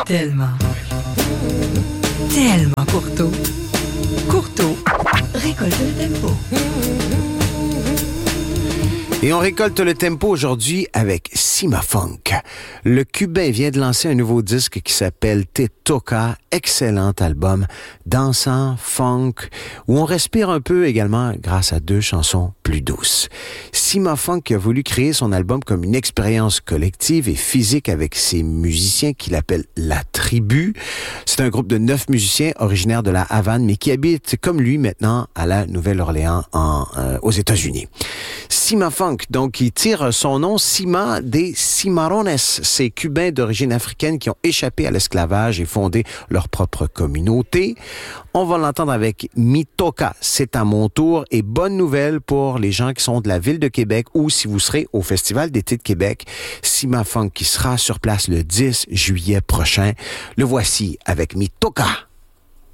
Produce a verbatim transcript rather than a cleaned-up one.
Tellement. Tellement courteau. Courteau récolte le tempo. Et on récolte le tempo aujourd'hui avec Cima Funk. Le Cubain vient de lancer un nouveau disque qui s'appelle Te Toca, excellent album, dansant, funk, où on respire un peu également grâce à deux chansons plus douces. Cima Funk a voulu créer son album comme une expérience collective et physique avec ses musiciens qu'il appelle La Tribu. C'est un groupe de neuf musiciens originaires de la Havane, mais qui habitent comme lui maintenant à la Nouvelle-Orléans en, euh, aux États-Unis. Cima Funk, donc, il tire son nom, Cima des Cimarrones, ces Cubains d'origine africaine qui ont échappé à l'esclavage et fondé leur propre communauté. On va l'entendre avec Mi Toca, c'est à mon tour, et bonne nouvelle pour les gens qui sont de la ville de Québec ou si vous serez au Festival d'été de Québec, Cima Funk qui sera sur place le dix juillet prochain. Le voici avec Mi Toca.